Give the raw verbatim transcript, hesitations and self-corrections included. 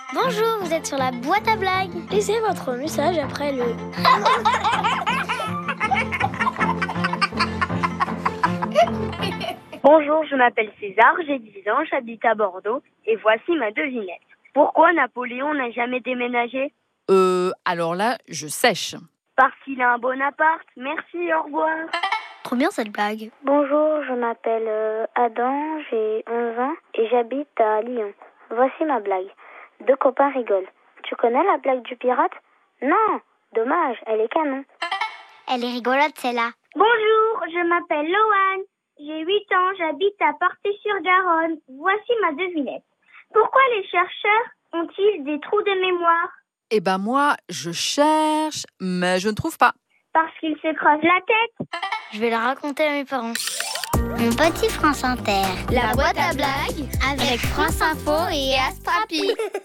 Bonjour, vous êtes sur la boîte à blagues. Laissez votre message après le... Bonjour, je m'appelle César, j'ai dix ans, j'habite à Bordeaux et voici ma devinette. Pourquoi Napoléon n'a jamais déménagé? Euh, alors là, je sèche. Parce qu'il a un bon appart. Merci, au revoir. Trop bien cette blague. Bonjour, je m'appelle euh, Adam, j'ai onze ans et j'habite à Lyon. Voici ma blague. Deux copains rigolent. Tu connais la blague du pirate? Non, dommage, elle est canon. Elle est rigolote celle-là. Bonjour, je m'appelle Loane, j'ai huit ans, j'habite à Portet-sur-Garonne. Voici ma devinette. Pourquoi les chercheurs ont-ils des trous de mémoire? Eh ben moi, je cherche, mais je ne trouve pas. Parce qu'ils se creusent la tête. Je vais la raconter à mes parents. Mon petit France Inter. La boîte à blagues avec France Info et Astrapi.